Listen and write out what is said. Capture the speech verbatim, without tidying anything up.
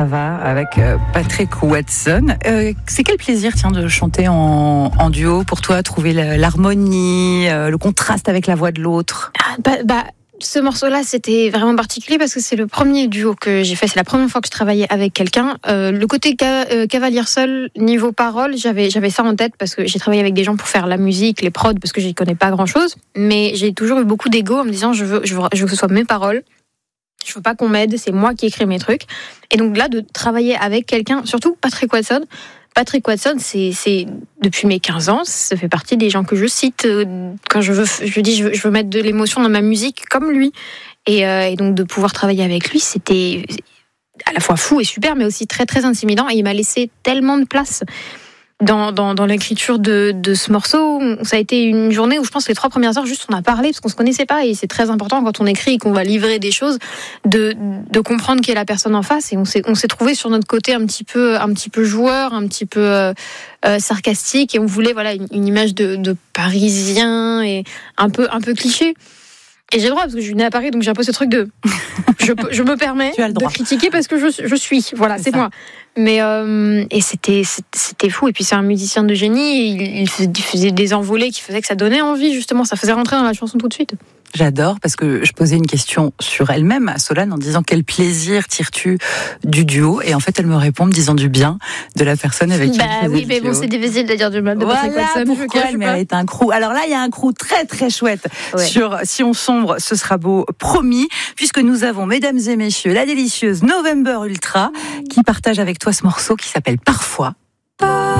Ça va avec euh, Patrick Watson. Euh, c'est quel plaisir, tiens, de chanter en, en duo pour toi, trouver la, l'harmonie, euh, le contraste avec la voix de l'autre. Ah, bah, bah, ce morceau-là, c'était vraiment particulier parce que c'est le premier duo que j'ai fait. C'est la première fois que je travaillais avec quelqu'un. Euh, le côté ca- euh, cavalier seul, niveau parole, j'avais, j'avais ça en tête parce que j'ai travaillé avec des gens pour faire la musique, les prods, parce que j'y connais pas grand-chose. Mais j'ai toujours eu beaucoup d'ego en me disant, je veux, je veux, je veux que ce soit mes paroles. Je veux pas qu'on m'aide, c'est moi qui écris mes trucs. Et donc là, de travailler avec quelqu'un, surtout Patrick Watson. Patrick Watson, c'est, c'est depuis mes quinze ans, ça fait partie des gens que je cite quand je veux, je dis, je veux, je veux mettre de l'émotion dans ma musique comme lui. Et, euh, et donc de pouvoir travailler avec lui, c'était à la fois fou et super, mais aussi très très intimidant. Et il m'a laissé tellement de place dans, dans, dans l'écriture de, de ce morceau. Ça a été une journée où je pense que les trois premières heures, juste on a parlé parce qu'on se connaissait pas, et c'est très important quand on écrit et qu'on va livrer des choses de, de comprendre qui est la personne en face. Et on s'est, on s'est trouvé sur notre côté un petit peu, un petit peu joueur, un petit peu euh, euh, sarcastique, et on voulait voilà une, une image de, de Parisien et un peu, un peu cliché. Et j'ai le droit parce que je suis née à Paris, donc j'ai un peu ce truc de je, je me permets de critiquer parce que je, je suis, voilà, c'est, c'est moi. Mais euh, et c'était c'était fou. Et puis c'est un musicien de génie. Il, il faisait des envolées qui faisaient que ça donnait envie, justement. Ça faisait rentrer dans la chanson tout de suite. J'adore, parce que je posais une question sur elle-même à Solane en disant quel plaisir tires-tu du duo, et en fait elle me répond me disant du bien de la personne avec qui bah elle faisait oui, mais duo. bon, c'est difficile de dire du mal de voilà Patrick Watson. Pourquoi elle mérite un crew. Alors là, il y a un crew très très chouette ouais. sur Si on sombre, ce sera beau, promis, puisque nous avons, mesdames et messieurs, la délicieuse November Ultra qui partage avec toi ce morceau qui s'appelle Parfois.